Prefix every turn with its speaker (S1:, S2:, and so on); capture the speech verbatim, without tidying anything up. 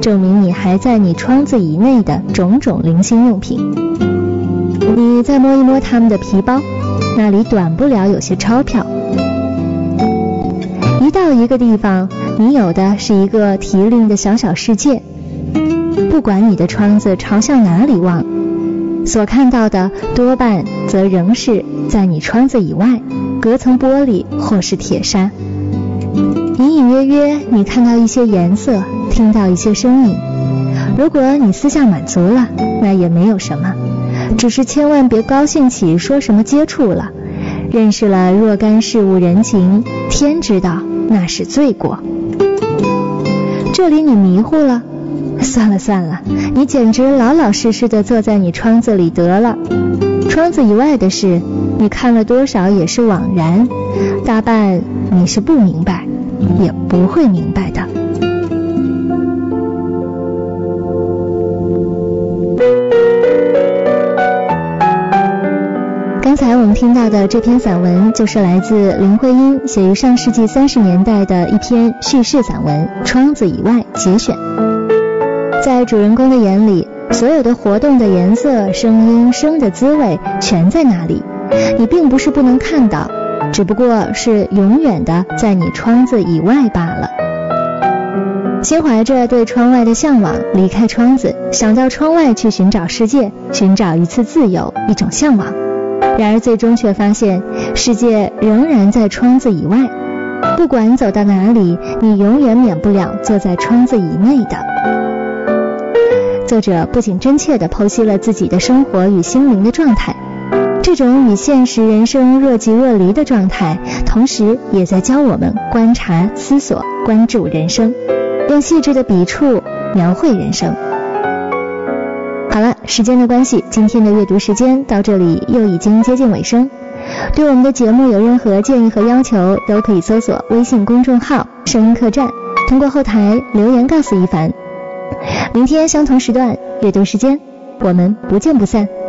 S1: 证明你还在你窗子以内的种种零星用品。你再摸一摸他们的皮包，那里短不了有些钞票。一到一个地方，你有的是一个提令的小小世界，不管你的窗子朝向哪里望，所看到的多半则仍是在你窗子以外，隔层玻璃或是铁砂。隐隐约约你看到一些颜色，听到一些声音。如果你私下满足了，那也没有什么，只是千万别高兴起说什么接触了，认识了若干事物人情，天知道那是罪过。这里你迷糊了，算了算了，你简直老老实实地坐在你窗子里得了。窗子以外的事，你看了多少也是枉然，大半你是不明白，也不会明白的。刚才我们听到的这篇散文就是来自林徽因写于上世纪三十年代的一篇叙事散文《窗子以外》节选。在主人公的眼里，所有的活动的颜色、声音、声的滋味全在那里，你并不是不能看到，只不过是永远的在你窗子以外罢了。心怀着对窗外的向往，离开窗子，想到窗外去寻找世界，寻找一次自由，一种向往。然而最终却发现，世界仍然在窗子以外，不管走到哪里，你永远免不了坐在窗子以内的。作者不仅真切地剖析了自己的生活与心灵的状态，这种与现实人生若即若离的状态，同时也在教我们观察、思索、关注人生，用细致的笔触描绘人生。好了，时间的关系，今天的阅读时间到这里又已经接近尾声。对我们的节目有任何建议和要求，都可以搜索微信公众号声音客栈，通过后台留言告诉一凡。明天相同时段阅读时间，我们不见不散。